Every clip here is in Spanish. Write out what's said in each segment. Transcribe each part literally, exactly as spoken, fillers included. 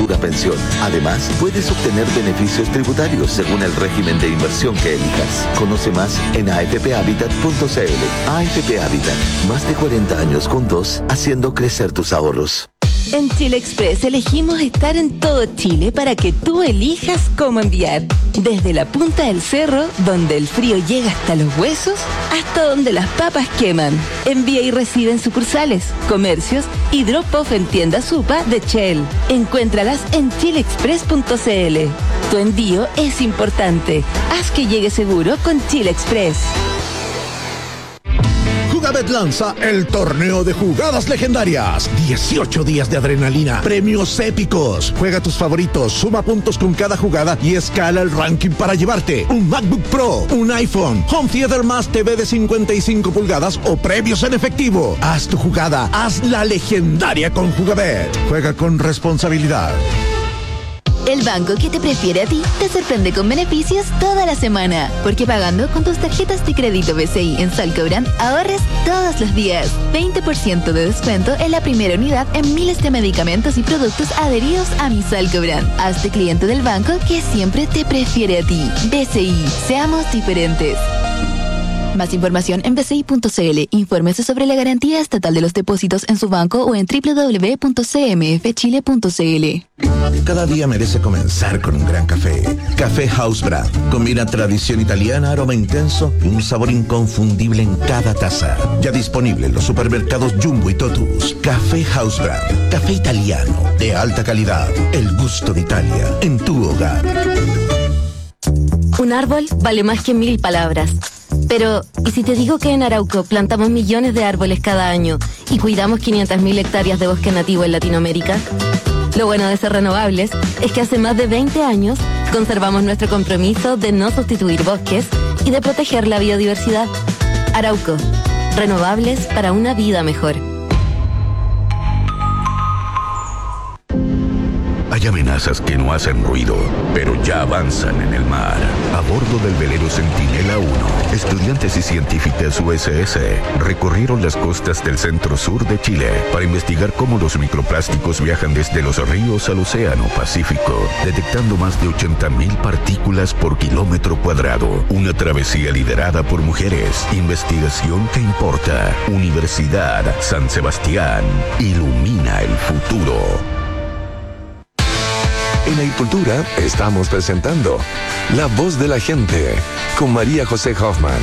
futura pensión. Además, puedes obtener beneficios tributarios según el régimen de inversión que elijas. Conoce más en a f p habitat punto c l. A F P Habitat, más de cuarenta años juntos, haciendo crecer tus ahorros. En Chile Express elegimos estar en todo Chile para que tú elijas cómo enviar. Desde la punta del cerro, donde el frío llega hasta los huesos, hasta donde las papas queman. Envía y recibe en sucursales, comercios y drop-off en tiendas Supa de Shell. Encuéntralas en chile express punto c l. Tu envío es importante. Haz que llegue seguro con Chile Express. Jugabet lanza el torneo de jugadas legendarias. dieciocho días de adrenalina, premios épicos. Juega tus favoritos, suma puntos con cada jugada y escala el ranking para llevarte un MacBook Pro, un iPhone, Home Theater más T V de cincuenta y cinco pulgadas o premios en efectivo. Haz tu jugada, haz la legendaria con Jugabet. Juega con responsabilidad. El banco que te prefiere a ti te sorprende con beneficios toda la semana. Porque pagando con tus tarjetas de crédito B C I en Salcobrand, ahorres todos los días. veinte por ciento de descuento en la primera unidad en miles de medicamentos y productos adheridos a mi Salcobrand. Hazte cliente del banco que siempre te prefiere a ti. B C I, seamos diferentes. Más información en b c i punto c l. Infórmese sobre la garantía estatal de los depósitos en su banco o en w w w punto c m f chile punto c l. Cada día merece comenzar con un gran café. Café House Brand. Combina tradición italiana, aroma intenso y un sabor inconfundible en cada taza. Ya disponible en los supermercados Jumbo y Totus. Café House Brand. Café italiano de alta calidad. El gusto de Italia en tu hogar. Un árbol vale más que mil palabras. Pero, ¿y si te digo que en Arauco plantamos millones de árboles cada año y cuidamos quinientas mil hectáreas de bosque nativo en Latinoamérica? Lo bueno de ser renovables es que hace más de veinte años conservamos nuestro compromiso de no sustituir bosques y de proteger la biodiversidad. Arauco, renovables para una vida mejor. Hay amenazas que no hacen ruido, pero ya avanzan en el mar. A bordo del velero Centinela uno, estudiantes y científicas U S S recorrieron las costas del centro-sur de Chile para investigar cómo los microplásticos viajan desde los ríos al océano Pacífico, detectando más de ochenta mil partículas por kilómetro cuadrado. Una travesía liderada por mujeres. Investigación que importa. Universidad San Sebastián. Ilumina el futuro. En Agricultura estamos presentando La Voz de la Gente con María José Hoffman.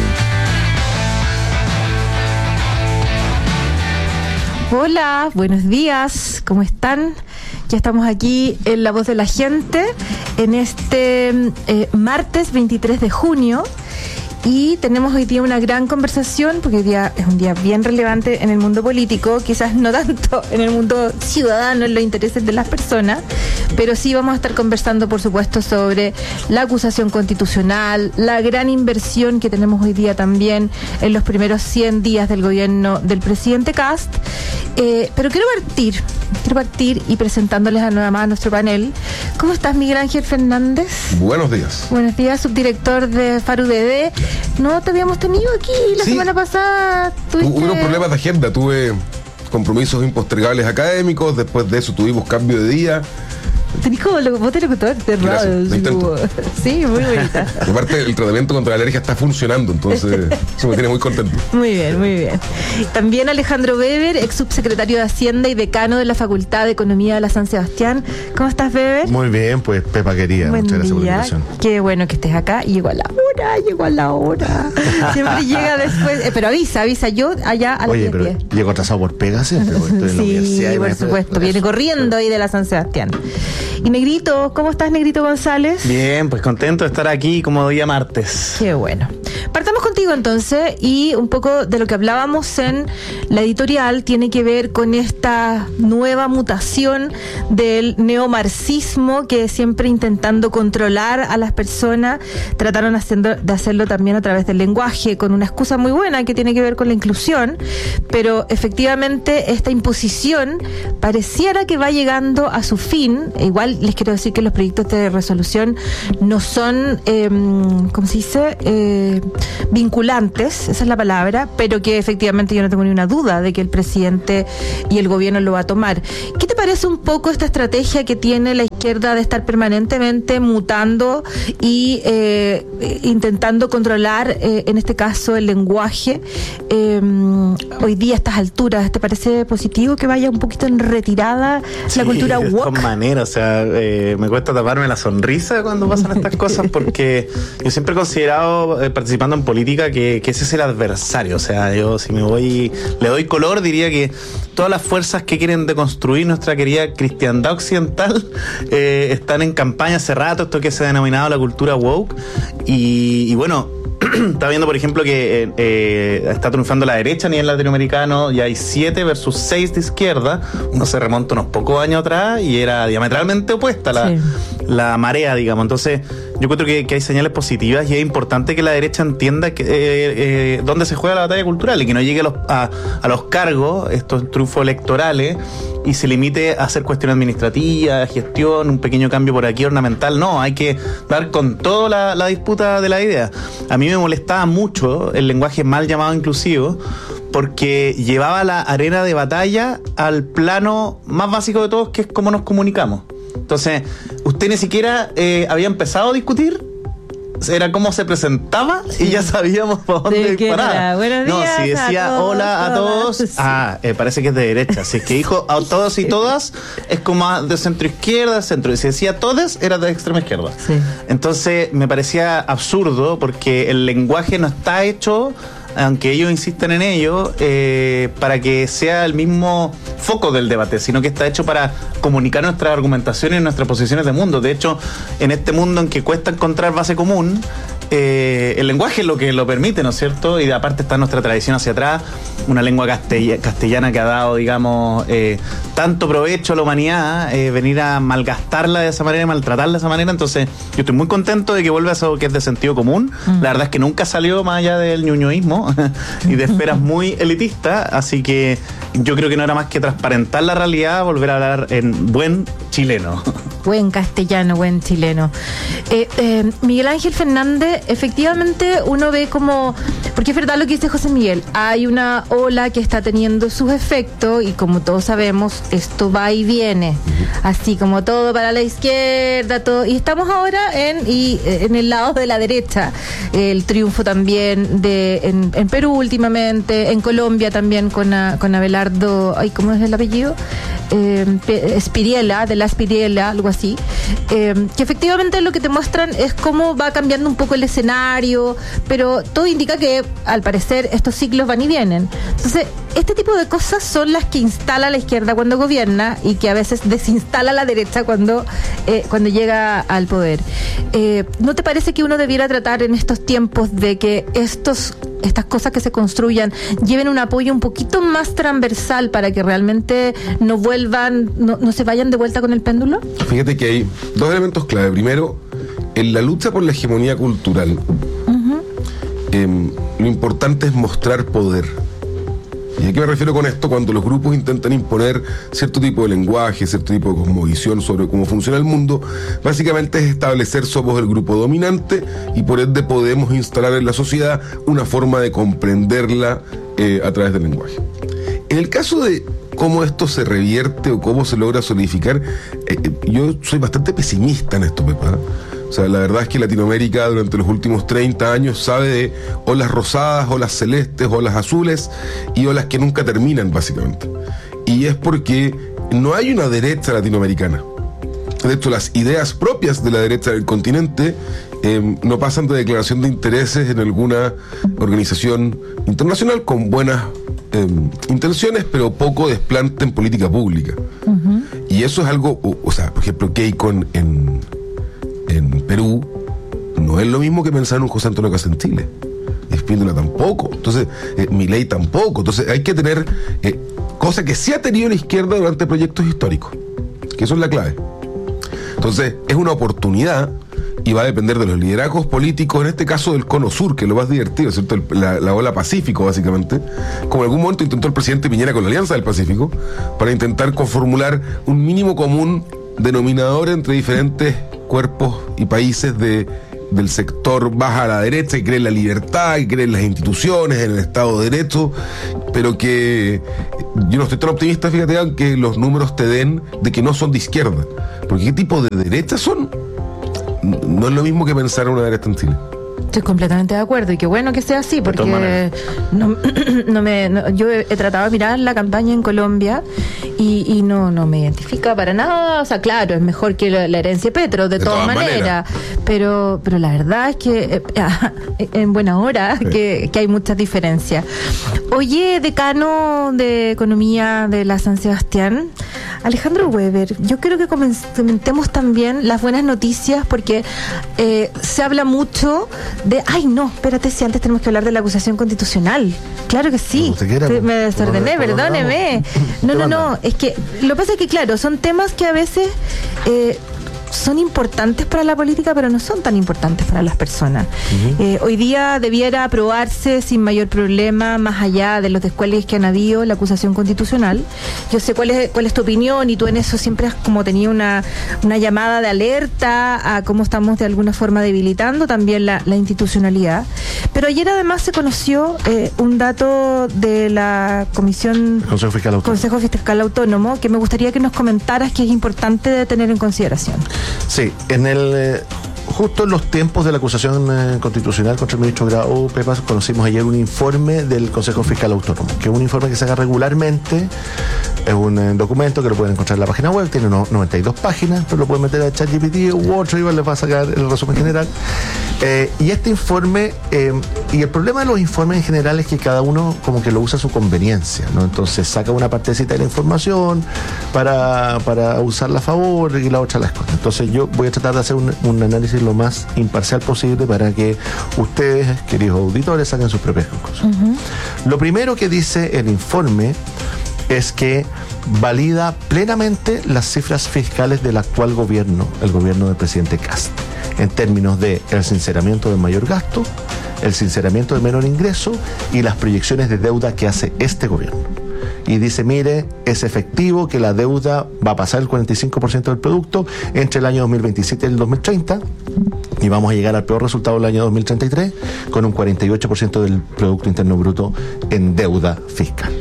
Hola, buenos días, ¿cómo están? Ya estamos aquí en La Voz de la Gente en este eh, martes veintitrés de junio. Y tenemos hoy día una gran conversación, porque hoy día es un día bien relevante en el mundo político, quizás no tanto en el mundo ciudadano, en los intereses de las personas, pero sí vamos a estar conversando, por supuesto, sobre la acusación constitucional, la gran inversión que tenemos hoy día también en los primeros cien días del gobierno del presidente Kast. Eh, pero quiero partir, quiero partir y presentándoles a nueva más a nuestro panel. ¿Cómo estás, Miguel Ángel Fernández? Buenos días. Buenos días, subdirector de Faro U D D. No te habíamos tenido aquí la sí. semana pasada. Tuviste... Hubo unos problemas de agenda, tuve compromisos impostergables académicos, después de eso tuvimos cambio de día. Tenés como voz de locutor de radio. Como... Sí, muy bonita. Aparte, el tratamiento contra la alergia está funcionando, entonces eso me tiene muy contento. Muy bien, muy bien. También Alejandro Weber, ex subsecretario de Hacienda y decano de la Facultad de Economía de la San Sebastián. ¿Cómo estás, Weber? Muy bien, pues Pepa querida. Buen muchas gracias día. por la invitación. Qué bueno que estés acá. Llegó a la hora, llegó a la hora. Siempre llega después. Eh, pero avisa, avisa. Yo allá a las Oye, pero diez. Llego atrasado por pega siempre, porque estoy en la sí, universidad. por supuesto. Viene corriendo ahí de la San Sebastián. Y Negrito, ¿cómo estás, Negrito González? Bien, pues contento de estar aquí como día martes. Qué bueno. Partamos contigo entonces, y un poco de lo que hablábamos en la editorial tiene que ver con esta nueva mutación del neomarxismo, que siempre intentando controlar a las personas, trataron haciendo, de hacerlo también a través del lenguaje, con una excusa muy buena que tiene que ver con la inclusión, pero efectivamente esta imposición pareciera que va llegando a su fin. Igual les quiero decir que los proyectos de resolución no son, eh, ¿cómo se dice? Eh, eh, vinculantes, esa es la palabra, pero que efectivamente yo no tengo ni una duda de que el presidente y el gobierno lo va a tomar. ¿Qué te parece un poco esta estrategia que tiene la izquierda de estar permanentemente mutando y eh, intentando controlar, eh, en este caso, el lenguaje? Eh, hoy día, a estas alturas, ¿te parece positivo que vaya un poquito en retirada sí, la cultura woke? De todas maneras, o sea, eh, me cuesta taparme la sonrisa cuando pasan estas cosas porque yo siempre he considerado, eh, participando en política, que, que ese es el adversario. O sea, yo si me voy, le doy color, diría que todas las fuerzas que quieren deconstruir nuestra querida cristiandad occidental eh, están en campaña hace rato, esto que se ha denominado la cultura woke. Y, y bueno, está viendo, por ejemplo, que eh, eh, está triunfando la derecha a nivel latinoamericano, y hay siete versus seis de izquierda. Uno se remonta unos pocos años atrás y era diametralmente opuesta la, sí. la marea, digamos. Entonces, yo creo que, que hay señales positivas y es importante que la derecha entienda que, eh, eh, dónde se juega la batalla cultural y que no llegue a los, a, a los cargos, estos triunfos electorales, y se limite a hacer cuestiones administrativas, gestión, un pequeño cambio por aquí ornamental. No, hay que dar con toda la, la disputa de la idea. A mí me molestaba mucho el lenguaje mal llamado inclusivo, porque llevaba la arena de batalla al plano más básico de todos, que es cómo nos comunicamos. Entonces, usted ni siquiera eh, había empezado a discutir, era cómo se presentaba, sí. y ya sabíamos por dónde disparar. Buenos no, días, si decía a todos, hola a todos, sí. ah, eh, parece que es de derecha. Si es que dijo a todos y todas, es como de centro izquierda, centro. Y si decía todes, era de extrema izquierda. Sí. Entonces, me parecía absurdo, porque el lenguaje no está hecho, aunque ellos insisten en ello, eh, para que sea el mismo foco del debate, sino que está hecho para comunicar nuestras argumentaciones y nuestras posiciones de mundo. De hecho, en este mundo en que cuesta encontrar base común, eh, el lenguaje es lo que lo permite, ¿no es cierto? Y aparte está nuestra tradición hacia atrás, una lengua castell- castellana que ha dado, digamos, eh, tanto provecho a la humanidad, eh, venir a malgastarla de esa manera y maltratarla de esa manera. Entonces, yo estoy muy contento de que vuelva a eso que es de sentido común. Mm. La verdad es que nunca salió más allá del ñuñoísmo y de esferas muy elitistas, así que yo creo que no era más que transparentar la realidad, volver a hablar en buen chileno. Buen castellano, buen chileno. Eh, eh, Miguel Ángel Fernández, efectivamente uno ve como, porque es verdad lo que dice José Miguel, hay una ola que está teniendo sus efectos y como todos sabemos, esto va y viene, así como todo para la izquierda, todo, y estamos ahora en, y, en el lado de la derecha, el triunfo también de en, en Perú últimamente, en Colombia también con, a, con Abelardo, ay, ¿cómo es el apellido? Eh, Spiriela, de la Spiriela, algo así, eh, que efectivamente lo que te muestran es cómo va cambiando un poco el escenario, pero todo indica que al parecer estos ciclos van y vienen. Entonces, este tipo de cosas son las que instala la izquierda cuando gobierna y que a veces desinstala la derecha cuando, eh, cuando llega al poder. Eh, ¿No te parece que uno debiera tratar en estos tiempos de que estos estas cosas que se construyan lleven un apoyo un poquito más transversal para que realmente no vuelvan, no, no se vayan de vuelta con el péndulo? Fíjate que hay dos elementos clave. Primero, en la lucha por la hegemonía cultural, uh-huh. eh, lo importante es mostrar poder. ¿Y a qué me refiero con esto? Cuando los grupos intentan imponer cierto tipo de lenguaje, cierto tipo de cosmovisión sobre cómo funciona el mundo, básicamente es establecer somos el grupo dominante y por ende podemos instalar en la sociedad una forma de comprenderla eh, a través del lenguaje. En el caso de cómo esto se revierte o cómo se logra solidificar, eh, yo soy bastante pesimista en esto, Pepa. O sea, la verdad es que Latinoamérica durante los últimos treinta años sabe de olas rosadas, olas celestes, olas azules y olas que nunca terminan, básicamente. Y es porque no hay una derecha latinoamericana. De hecho, las ideas propias de la derecha del continente eh, no pasan de declaración de intereses en alguna organización internacional con buenas eh, intenciones, pero poco desplante en política pública. Uh-huh. Y eso es algo, o, o sea, por ejemplo, Keiko en... en Perú, no es lo mismo que pensar en un José Antonio Cast en Chile. Espíndola tampoco. Entonces, eh, Milei tampoco. Entonces, hay que tener eh, cosa que sí ha tenido la izquierda durante proyectos históricos, que eso es la clave. Entonces, es una oportunidad y va a depender de los liderazgos políticos, en este caso del Cono Sur, que es lo más divertido, ¿cierto? El, la, la ola Pacífico, básicamente, como en algún momento intentó el presidente Piñera con la Alianza del Pacífico, para intentar conformular un mínimo común denominador entre diferentes cuerpos y países de del sector más a la derecha, que cree en la libertad, que cree en las instituciones, en el Estado de Derecho, pero que yo no estoy tan optimista, fíjate, que los números te den de que no son de izquierda. Porque ¿qué tipo de derecha son? No es lo mismo que pensar en una derecha en Chile. Estoy completamente de acuerdo y qué bueno que sea así, porque no, no me, no, yo he, he tratado de mirar la campaña en Colombia y, y no, no me identifica para nada. O sea, claro, es mejor que la, la herencia Petro, de, de todas, todas maneras, maneras, pero pero la verdad es que eh, en buena hora sí. que, que hay muchas diferencias. Oye, decano de Economía de la San Sebastián, Alejandro Weber, yo creo que comentemos también las buenas noticias, porque eh, se habla mucho de, ay no, espérate, si antes tenemos que hablar de la acusación constitucional. Claro que sí, quiera, me desordené, no, perdóneme. No, no, no, es que lo que pasa es que claro, son temas que a veces eh, son importantes para la política, pero no son tan importantes para las personas. Uh-huh. Eh, hoy día debiera aprobarse sin mayor problema, más allá de los descuelgues que han habido, la acusación constitucional. Yo sé cuál es cuál es tu opinión, y tú en eso siempre has como tenido una, una llamada de alerta a cómo estamos de alguna forma debilitando también la, la institucionalidad. Pero ayer además se conoció eh, un dato de la Comisión Consejo Fiscal Autónomo. Consejo Fiscal Autónomo, que me gustaría que nos comentaras, que es importante de tener en consideración. Sí, en el eh, justo en los tiempos de la acusación eh, constitucional contra el ministro Grau, Pepa, conocimos ayer un informe del Consejo Fiscal Autónomo, que es un informe que se haga regularmente, es un eh, documento que lo pueden encontrar en la página web, tiene unos noventa y dos páginas, pero lo pueden meter a ChatGPT u otro y les va a sacar el resumen general. Eh, y este informe, eh, y el problema de los informes en general es que cada uno como que lo usa a su conveniencia, ¿no? Entonces saca una partecita de la información para, para usarla a favor y la otra la esconde. Entonces yo voy a tratar de hacer un, un análisis lo más imparcial posible para que ustedes, queridos auditores, saquen sus propias conclusiones. Uh-huh. Lo primero que dice el informe es que valida plenamente las cifras fiscales del actual gobierno, el gobierno del presidente Kast, en términos de el sinceramiento de mayor gasto, el sinceramiento de menor ingreso y las proyecciones de deuda que hace este gobierno. Y dice, mire, es efectivo que la deuda va a pasar el cuarenta y cinco por ciento del producto entre el año dos mil veintisiete y el dos mil treinta, y vamos a llegar al peor resultado del año dos mil treinta y tres, con un cuarenta y ocho por ciento del Producto Interno Bruto en deuda fiscal.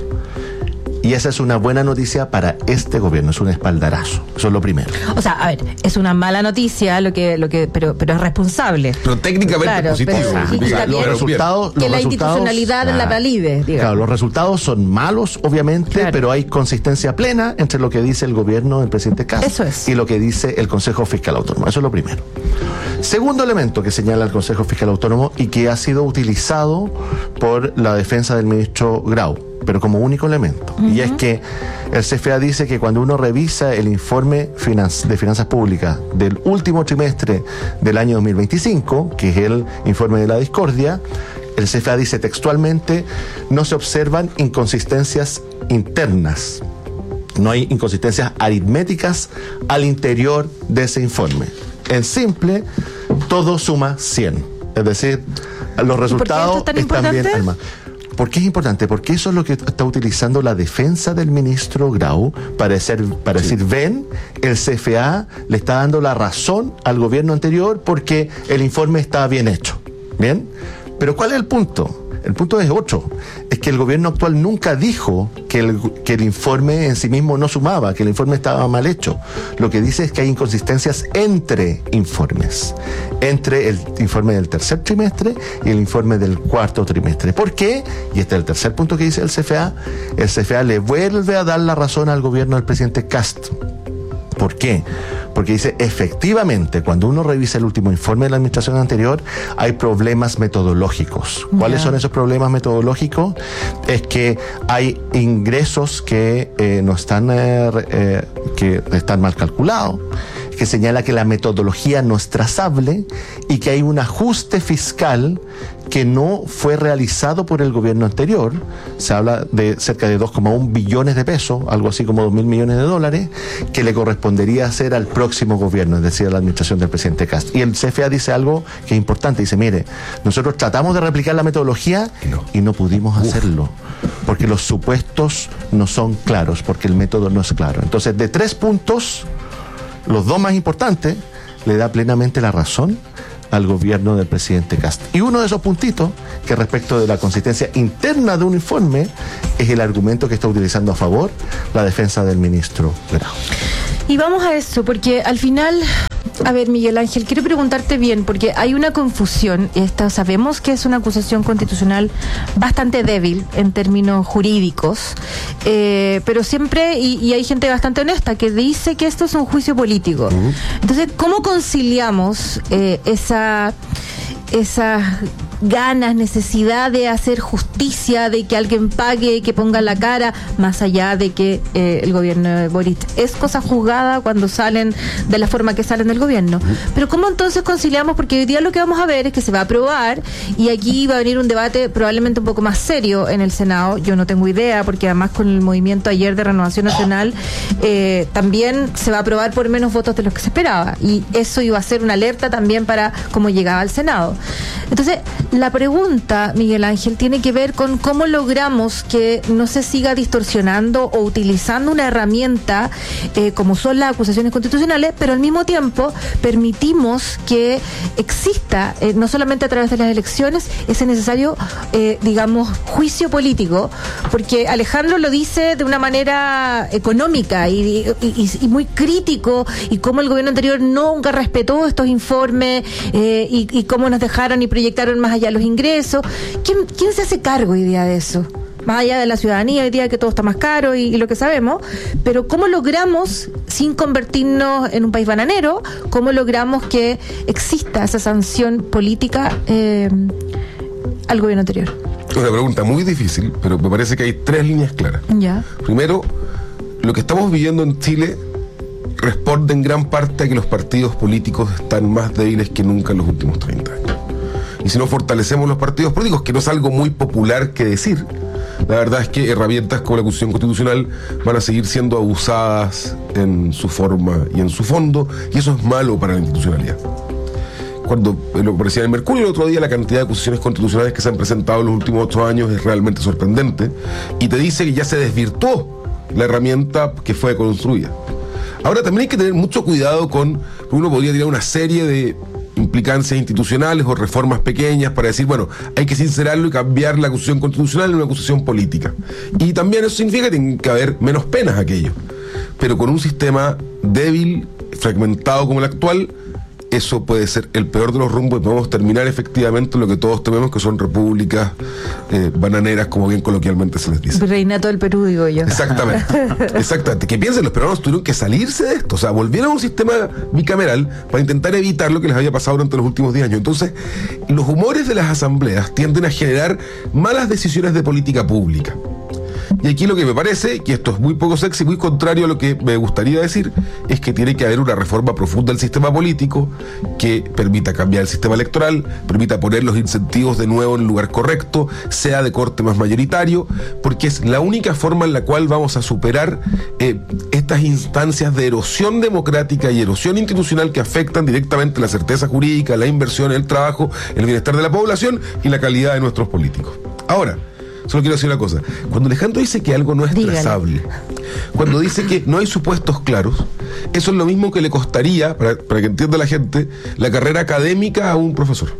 Y esa es una buena noticia para este gobierno, es un espaldarazo. Eso es lo primero. O sea, a ver, es una mala noticia, lo que, lo que, pero, pero es responsable. Pero técnicamente claro, positivo. Pero, y, y los resultados, que los la resultados, institucionalidad ah, la valide. Claro, los resultados son malos, obviamente, claro, pero hay consistencia plena entre lo que dice el gobierno del presidente Kast Eso es. y lo que dice el Consejo Fiscal Autónomo. Eso es lo primero. Segundo elemento que señala el Consejo Fiscal Autónomo y que ha sido utilizado por la defensa del ministro Grau, pero como único elemento. Uh-huh. Y es que el C F A dice que cuando uno revisa el informe finanz- de finanzas públicas del último trimestre del año dos mil veinticinco, que es el informe de la discordia, el C F A dice textualmente, no se observan inconsistencias internas. No hay inconsistencias aritméticas al interior de ese informe. En simple, todo suma cien. Es decir, los resultados están bien armados. ¿Por qué es importante? Porque eso es lo que está utilizando la defensa del ministro Grau para, ser, para sí. decir, ven, el C F A le está dando la razón al gobierno anterior porque el informe está bien hecho. ¿Bien? Pero ¿cuál es el punto? El punto es otro, es que el gobierno actual nunca dijo que el, que el informe en sí mismo no sumaba, que el informe estaba mal hecho. Lo que dice es que hay inconsistencias entre informes, entre el informe del tercer trimestre y el informe del cuarto trimestre. ¿Por qué? Y este es el tercer punto que dice el C F A, el C F A le vuelve a dar la razón al gobierno del presidente Kast. ¿Por qué? Porque dice, efectivamente, cuando uno revisa el último informe de la administración anterior, hay problemas metodológicos. ¿Cuáles yeah. son esos problemas metodológicos? Es que hay ingresos que eh, no están, eh, eh, que están mal calculados, que señala que la metodología no es trazable y que hay un ajuste fiscal que no fue realizado por el gobierno anterior. Se habla de cerca de dos coma uno billones de pesos, algo así como dos mil millones de dólares, que le correspondería hacer al próximo gobierno, es decir, a la administración del presidente Kast. Y el C F A dice algo que es importante, dice, mire, nosotros tratamos de replicar la metodología no. y no pudimos Uf. hacerlo, porque los supuestos no son claros, porque el método no es claro. Entonces, de tres puntos, los dos más importantes, le da plenamente la razón al gobierno del presidente Kast. Y uno de esos puntitos, que respecto de la consistencia interna de un informe, es el argumento que está utilizando a favor la defensa del ministro Grau. Y vamos a eso, porque al final, a ver, Miguel Ángel, quiero preguntarte bien, porque hay una confusión. Esta, sabemos que es una acusación constitucional bastante débil en términos jurídicos, eh, pero siempre, y, y hay gente bastante honesta que dice que esto es un juicio político. Uh-huh. Entonces, ¿cómo conciliamos eh, esa, esa ganas, necesidad de hacer justicia, de que alguien pague, que ponga la cara, más allá de que eh, el gobierno de Boric es cosa juzgada cuando salen de la forma que salen del gobierno? Pero ¿cómo entonces conciliamos? Porque hoy día lo que vamos a ver es que se va a aprobar y aquí va a venir un debate probablemente un poco más serio en el Senado. Yo no tengo idea, porque además con el movimiento ayer de Renovación Nacional eh, también se va a aprobar por menos votos de los que se esperaba, y eso iba a ser una alerta también para cómo llegaba al Senado. Entonces, la pregunta, Miguel Ángel, tiene que ver con cómo logramos que no se siga distorsionando o utilizando una herramienta eh, como son las acusaciones constitucionales, pero al mismo tiempo permitimos que exista, eh, no solamente a través de las elecciones, ese necesario, eh, digamos, juicio político, porque Alejandro lo dice de una manera económica y, y, y muy crítico, y cómo el gobierno anterior nunca respetó estos informes eh, y, y cómo nos dejaron y proyectaron más allá los ingresos. ¿Quién, quién se hace cargo hoy día de eso? Más allá de la ciudadanía, hoy día que todo está más caro y, y lo que sabemos, pero ¿cómo logramos, sin convertirnos en un país bananero, cómo logramos que exista esa sanción política eh, al gobierno anterior? Una pregunta muy difícil, pero me parece que hay tres líneas claras. Ya. Primero, lo que estamos viviendo en Chile responde en gran parte a que los partidos políticos están más débiles que nunca en los últimos treinta años. Y si no fortalecemos los partidos políticos, que no es algo muy popular que decir, la verdad es que herramientas como la acusación constitucional van a seguir siendo abusadas en su forma y en su fondo, y eso es malo para la institucionalidad. Cuando lo parecía en el Mercurio el otro día, la cantidad de acusaciones constitucionales que se han presentado en los últimos ocho años es realmente sorprendente, y te dice que ya se desvirtuó la herramienta que fue construida. Ahora también hay que tener mucho cuidado con, uno podría tirar una serie de implicancias institucionales o reformas pequeñas para decir, bueno, hay que sincerarlo y cambiar la acusación constitucional en una acusación política. Y también eso significa que tiene que haber menos penas aquello. Pero con un sistema débil, fragmentado como el actual, eso puede ser el peor de los rumbos y podemos terminar efectivamente lo que todos tememos, que son repúblicas eh, bananeras, como bien coloquialmente se les dice. Reinato del Perú, digo yo. Exactamente, exactamente. Que piensen, los peruanos tuvieron que salirse de esto, o sea, volvieron a un sistema bicameral para intentar evitar lo que les había pasado durante los últimos diez años. Entonces, los humores de las asambleas tienden a generar malas decisiones de política pública. Y aquí lo que me parece, que esto es muy poco sexy, muy contrario a lo que me gustaría decir, es que tiene que haber una reforma profunda del sistema político que permita cambiar el sistema electoral, permita poner los incentivos de nuevo en el lugar correcto, sea de corte más mayoritario, porque es la única forma en la cual vamos a superar eh, estas instancias de erosión democrática y erosión institucional que afectan directamente la certeza jurídica, la inversión, el trabajo, el bienestar de la población y la calidad de nuestros políticos. Ahora, solo quiero decir una cosa. Cuando Alejandro dice que algo no es Dígale. trazable, cuando dice que no hay supuestos claros, eso es lo mismo que le costaría, para, para que entienda la gente, la carrera académica a un profesor.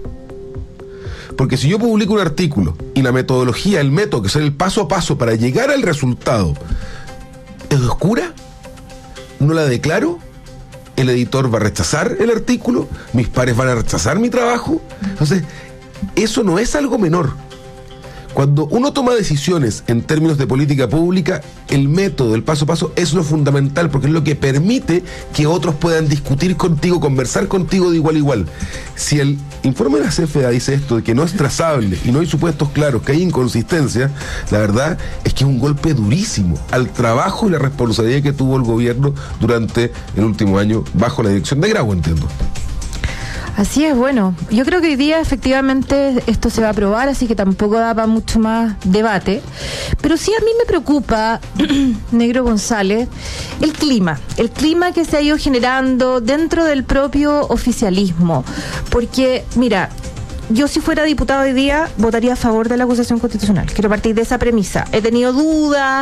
Porque si yo publico un artículo y la metodología, el método, que es el paso a paso para llegar al resultado, es oscura, no la declaro, el editor va a rechazar el artículo, mis pares van a rechazar mi trabajo. Entonces, eso no es algo menor. Cuando uno toma decisiones en términos de política pública, el método, el paso a paso, es lo fundamental, porque es lo que permite que otros puedan discutir contigo, conversar contigo de igual a igual. Si el informe de la C F A dice esto, de que no es trazable y no hay supuestos claros, que hay inconsistencia, la verdad es que es un golpe durísimo al trabajo y la responsabilidad que tuvo el gobierno durante el último año bajo la dirección de Grau, entiendo. Así es, bueno, yo creo que hoy día efectivamente esto se va a aprobar, así que tampoco da para mucho más debate, pero sí a mí me preocupa, Negro González, el clima, el clima que se ha ido generando dentro del propio oficialismo, porque, mira, yo si fuera diputado hoy día votaría a favor de la acusación constitucional. Quiero partir de esa premisa. He tenido dudas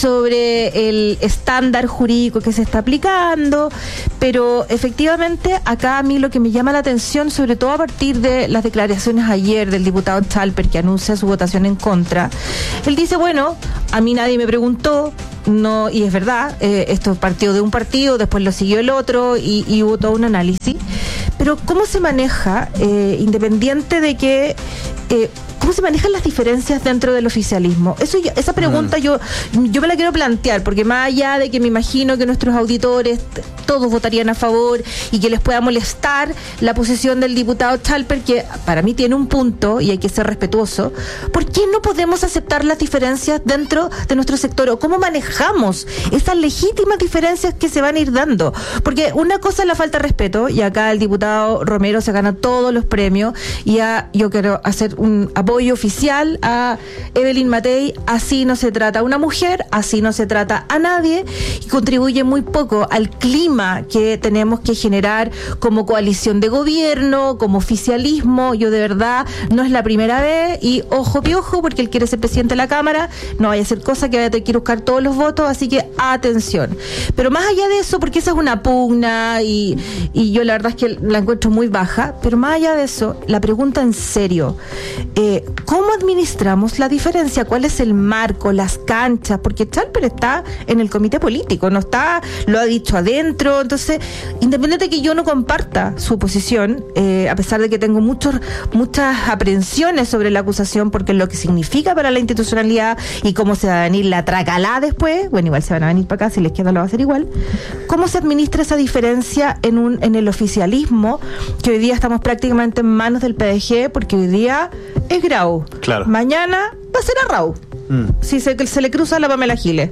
sobre el estándar jurídico que se está aplicando, pero efectivamente acá a mí lo que me llama la atención, sobre todo a partir de las declaraciones ayer del diputado Chalper, que anuncia su votación en contra, él dice, bueno, a mí nadie me preguntó, no, y es verdad, eh, esto partió de un partido, después lo siguió el otro y, y hubo todo un análisis, pero ¿cómo se maneja, eh, independiente de que eh, ¿cómo se manejan las diferencias dentro del oficialismo? Eso ya, esa pregunta mm. yo yo me la quiero plantear, porque más allá de que me imagino que nuestros auditores t- todos votarían a favor y que les pueda molestar la posición del diputado Chalper, que para mí tiene un punto y hay que ser respetuoso, ¿por qué no podemos aceptar las diferencias dentro de nuestro sector? ¿O cómo manejamos esas legítimas diferencias que se van a ir dando? Porque una cosa es la falta de respeto, y acá el diputado Romero se gana todos los premios, y a, yo quiero hacer un apoyo oficial a Evelyn Matei. Así no se trata a una mujer, así no se trata a nadie, y contribuye muy poco al clima que tenemos que generar como coalición de gobierno, como oficialismo. Yo de verdad, no es la primera vez, y ojo piojo, porque él quiere ser presidente de la Cámara, no vaya a hacer cosa que vaya a tener que buscar todos los votos, así que atención. Pero más allá de eso, porque esa es una pugna, y, y yo la verdad es que la encuentro muy baja, pero más allá de eso, la pregunta en serio, eh, ¿cómo administramos la diferencia? ¿Cuál es el marco, las canchas? Porque Chalper está en el comité político, no está, lo ha dicho adentro. Entonces, independiente de que yo no comparta su posición, eh, a pesar de que tengo muchos, muchas aprehensiones sobre la acusación, porque es lo que significa para la institucionalidad y cómo se va a venir la tracalá después, bueno, igual se van a venir para acá, si la izquierda lo va a hacer igual. ¿Cómo se administra esa diferencia en un en el oficialismo, que hoy día estamos prácticamente en manos del P D G, porque hoy día es Grau, claro, mañana va a ser a Rau, mm. si se, se le cruza la Pamela Giles?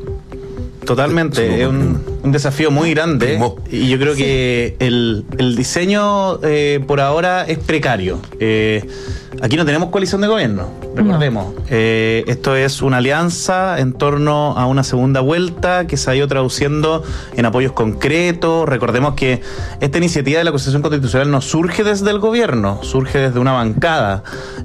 Totalmente, es un, un desafío muy grande. Primo. Y yo creo sí. que el, el diseño eh, por ahora es precario. Eh, aquí no tenemos coalición de gobierno, recordemos. No. Eh, esto es una alianza en torno a una segunda vuelta que se ha ido traduciendo en apoyos concretos. Recordemos que esta iniciativa de la acusación constitucional no surge desde el gobierno, surge desde una bancada.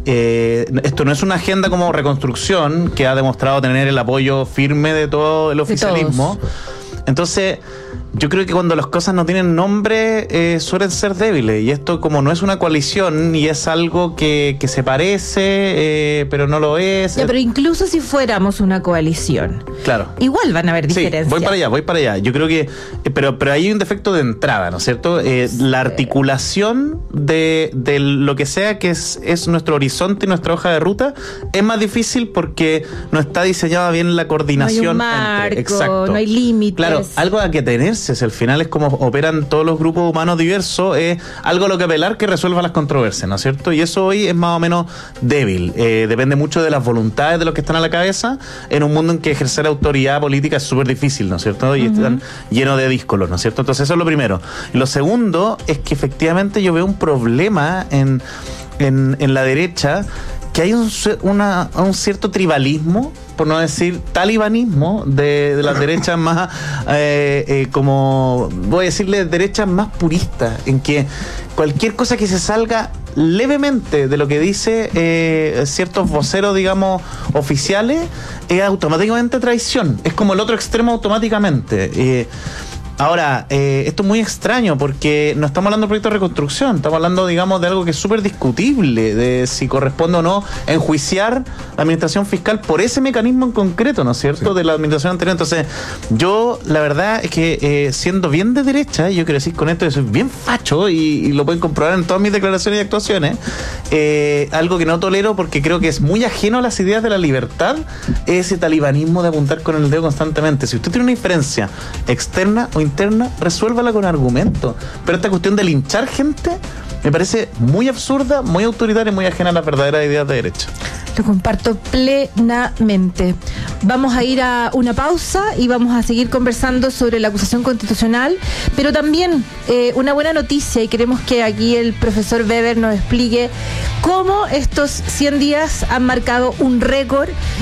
Eh, esto no es una agenda como reconstrucción que ha demostrado tener el apoyo firme de todo el oficialismo. Entonces, yo creo que cuando las cosas no tienen nombre eh, suelen ser débiles, y esto, como no es una coalición y es algo que, que se parece eh, pero no lo es. Ya, pero incluso si fuéramos una coalición, claro, igual van a haber diferencias. Sí, voy para allá, voy para allá. Yo creo que, eh, pero pero hay un defecto de entrada, ¿no es cierto? Eh, sí. La articulación de, de lo que sea que es, es nuestro horizonte y nuestra hoja de ruta es más difícil porque no está diseñada bien la coordinación. No hay un marco, entre, exacto, no hay límites. Claro, algo a que tenerse. Al final es como operan todos los grupos humanos diversos, es algo a lo que apelar que resuelva las controversias, ¿no es cierto? Y eso hoy es más o menos débil, eh, depende mucho de las voluntades de los que están a la cabeza, en un mundo en que ejercer autoridad política es súper difícil, ¿no es cierto? Y uh-huh. están llenos de díscolos, ¿no es cierto? Entonces eso es lo primero. Y lo segundo es que efectivamente yo veo un problema en, en, en la derecha, que hay un, una, un cierto tribalismo, por no decir talibanismo, de, de las derechas más, eh, eh, como, voy a decirle, derechas más puristas, en que cualquier cosa que se salga levemente de lo que dice eh, ciertos voceros, digamos, oficiales, es automáticamente traición. Es como el otro extremo automáticamente. Eh, Ahora, eh, esto es muy extraño porque no estamos hablando de proyecto de reconstrucción, estamos hablando, digamos, de algo que es súper discutible, de si corresponde o no enjuiciar la administración fiscal por ese mecanismo en concreto, ¿no es cierto?, sí, de la administración anterior. Entonces, yo, la verdad es que eh, siendo bien de derecha, yo quiero decir con esto que soy bien facho, y, y lo pueden comprobar en todas mis declaraciones y actuaciones, eh, algo que no tolero porque creo que es muy ajeno a las ideas de la libertad, ese talibanismo de apuntar con el dedo constantemente. Si usted tiene una diferencia externa o interna, resuélvala con argumentos. Pero esta cuestión de linchar gente me parece muy absurda, muy autoritaria y muy ajena a las verdaderas ideas de derecha. Lo comparto plenamente. Vamos a ir a una pausa y vamos a seguir conversando sobre la acusación constitucional, pero también eh, una buena noticia, y queremos que aquí el profesor Weber nos explique cómo estos cien días han marcado un récord